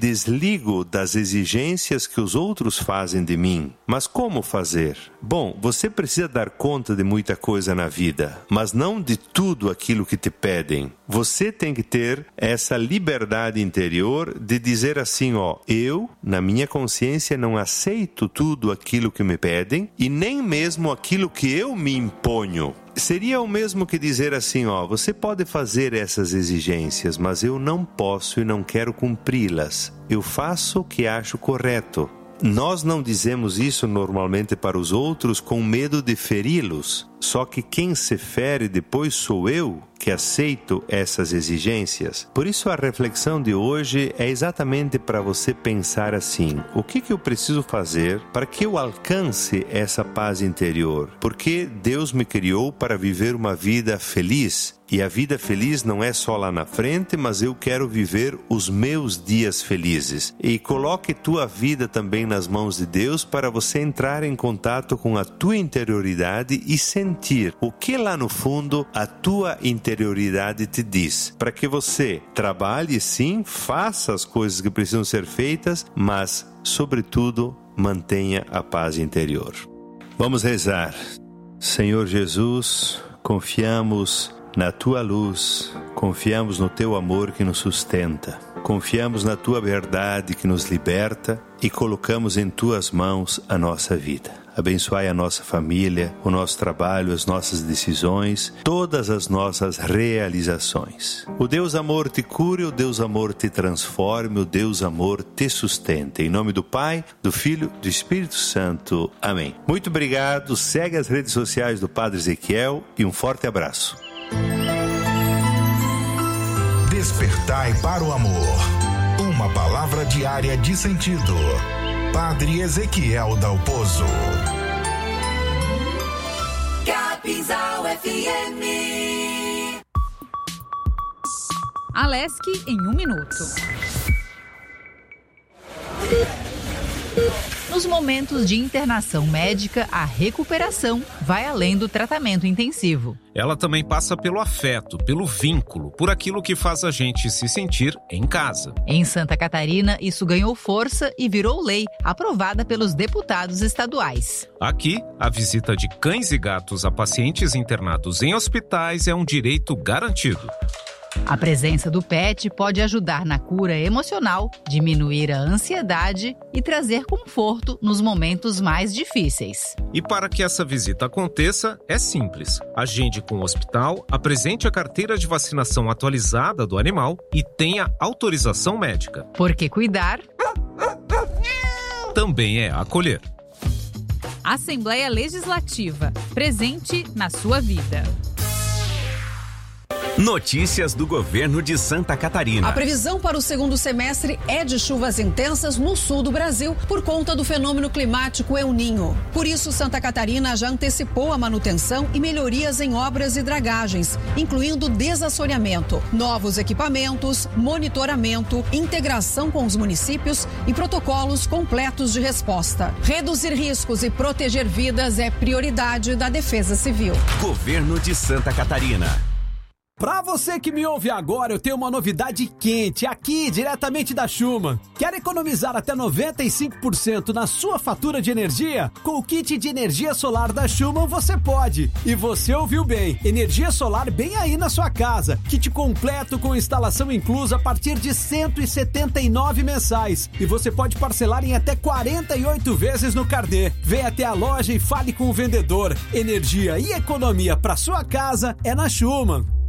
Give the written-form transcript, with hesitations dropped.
desligo das exigências que os outros fazem de mim. Mas como fazer? Bom, você precisa dar conta de muita coisa na vida, mas não de tudo aquilo que te pedem. Você tem que ter essa liberdade interior de dizer assim, eu, na minha consciência, não aceito tudo aquilo que me pedem e nem mesmo aquilo que eu me imponho. Seria o mesmo que dizer assim, você pode fazer essas exigências, mas eu não posso e não quero cumpri-las. Eu faço o que acho correto. Nós não dizemos isso normalmente para os outros com medo de feri-los. Só que quem se fere depois sou eu que aceito essas exigências. Por isso a reflexão de hoje é exatamente para você pensar assim: o que eu preciso fazer para que eu alcance essa paz interior? Porque Deus me criou para viver uma vida feliz. E a vida feliz não é só lá na frente, mas eu quero viver os meus dias felizes. E coloque tua vida também nas mãos de Deus para você entrar em contato com a tua interioridade e sentir o que lá no fundo a tua interioridade te diz. Para que você trabalhe sim, faça as coisas que precisam ser feitas, mas, sobretudo, mantenha a paz interior. Vamos rezar. Senhor Jesus, confiamos na Tua luz, confiamos no Teu amor que nos sustenta, confiamos na Tua verdade que nos liberta e colocamos em Tuas mãos a nossa vida. Abençoai a nossa família, o nosso trabalho, as nossas decisões, todas as nossas realizações. O Deus amor te cure, o Deus amor te transforme, o Deus amor te sustente. Em nome do Pai, do Filho, do Espírito Santo. Amém. Muito obrigado, segue as redes sociais do Padre Ezequiel e um forte abraço. Despertai para o amor. Uma palavra diária de sentido. Padre Ezequiel Dalpozo. Capinzal FM. Alesc em 1 minuto. Nos momentos de internação médica, a recuperação vai além do tratamento intensivo. Ela também passa pelo afeto, pelo vínculo, por aquilo que faz a gente se sentir em casa. Em Santa Catarina, isso ganhou força e virou lei, aprovada pelos deputados estaduais. Aqui, a visita de cães e gatos a pacientes internados em hospitais é um direito garantido. A presença do pet pode ajudar na cura emocional, diminuir a ansiedade e trazer conforto nos momentos mais difíceis. E para que essa visita aconteça, é simples. Agende com o hospital, apresente a carteira de vacinação atualizada do animal e tenha autorização médica. Porque cuidar também é acolher. Assembleia Legislativa, presente na sua vida. Notícias do governo de Santa Catarina. A previsão para o segundo semestre é de chuvas intensas no sul do Brasil por conta do fenômeno climático El Niño. Por isso, Santa Catarina já antecipou a manutenção e melhorias em obras e dragagens, incluindo desassoreamento, novos equipamentos, monitoramento, integração com os municípios e protocolos completos de resposta. Reduzir riscos e proteger vidas é prioridade da Defesa Civil. Governo de Santa Catarina. Pra você que me ouve agora, eu tenho uma novidade quente aqui, diretamente da Schumann. Quer economizar até 95% na sua fatura de energia? Com o kit de energia solar da Schumann você pode. E você ouviu bem, energia solar bem aí na sua casa. Kit completo com instalação inclusa a partir de R$ 179 mensais. E você pode parcelar em até 48 vezes no carnê. Vem até a loja e fale com o vendedor. Energia e economia pra sua casa é na Schumann.